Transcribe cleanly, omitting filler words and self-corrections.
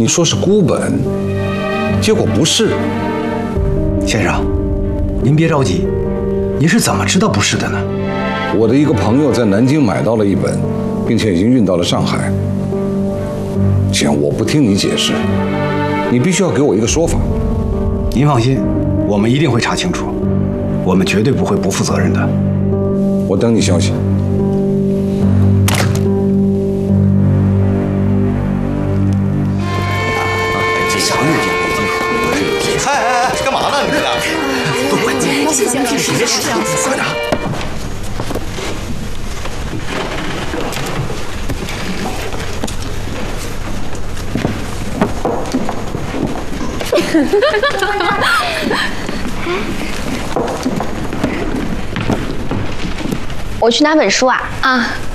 你说是孤本，结果不是。 先生，您别着急，您是怎么知道不是的呢？ 我的一个朋友在南京买到了一本，并且已经运到了上海。既然我不听你解释，你必须要给我一个说法。 您放心，我们一定会查清楚，我们绝对不会不负责任的。 我等你消息。 这小女人， 哎，干嘛呢？你们俩？ 都快进， 谢谢老师， 快点。 我去拿本书啊。 啊。